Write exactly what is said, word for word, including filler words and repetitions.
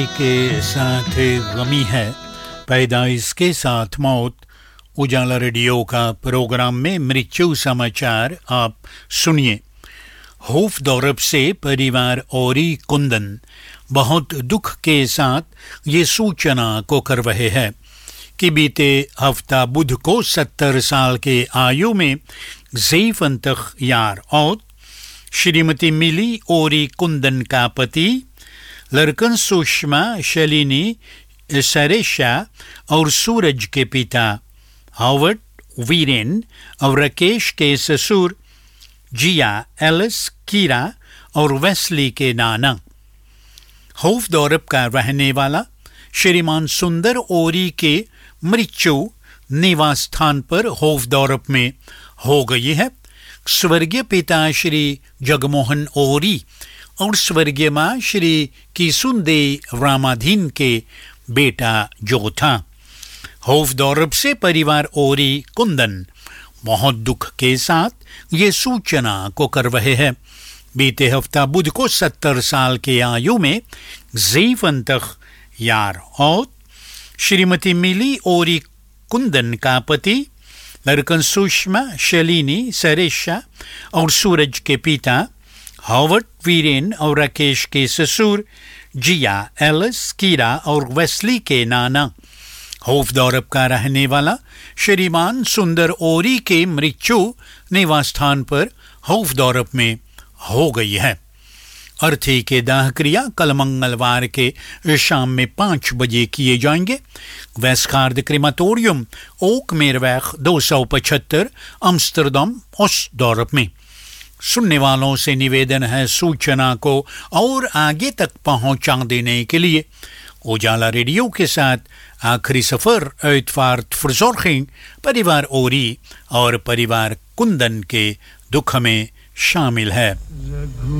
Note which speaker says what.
Speaker 1: के साथ गमी है, पैदाइश के साथ मौत। उजाला रेडियो का प्रोग्राम में मृत्यु समाचार आप सुनिए। होफदौरब से परिवार ओरी कुंदन बहुत दुख के साथ ये सूचना को कर रहे हैं कि बीते हफ्ता बुध को सत्तर साल के आयु में ज़ैफंतख यार और श्रीमती मिली ओरी कुंदन का पति लड़कन सुषमा शलिनी सरेशा और सूरज के पिता हावर्ड वीरेन और राकेश के ससुर जिया एलिस कीरा और वेस्ली के नाना। होफदौरब का रहने वाला श्रीमान सुंदर ओरी के मृत्यु निवास स्थान पर होफदौरब में हो गई है। स्वर्गीय पिता श्री जगमोहन ओरी और स्वर्गीय माँ श्री किसुंदे रामाधीन के बेटा जो था। होफदौरब से परिवार ओरी कुंदन बहुत दुख के साथ ये सूचना को कर रहे हैं। बीते हफ्ता बुध को सत्तर साल के आयु में ज़ैफंतख यार और श्रीमती मिली ओरी कुंदन का पति लड़कन सुषमा शलिनी सरेशा और सूरज के पिता हावर्ड वीरेन और राकेश के ससुर जिया एलिस कीरा और वेस्ली के नाना। होफदौरब का रहने वाला श्रीमान सुंदर ओरी के मृत्यु निवास स्थान पर होफदौरब में हो गई है। अर्थी के दाह क्रिया कल मंगलवार के शाम में पाँच बजे किए जाएंगे। वेस्टगार्ड क्रेमाटोरियम ओक मेरवैग दो सौ पचहत्तर अम्स्टरडम ओस्टदौरब में। सुनने वालों से निवेदन है सूचना को और आगे तक पहुंचा देने के लिए उजाला रेडियो के साथ आखिरी सफर एतफार्ट फुर्जोर्खिंग परिवार ओरी और परिवार कुंदन के दुख में शामिल है।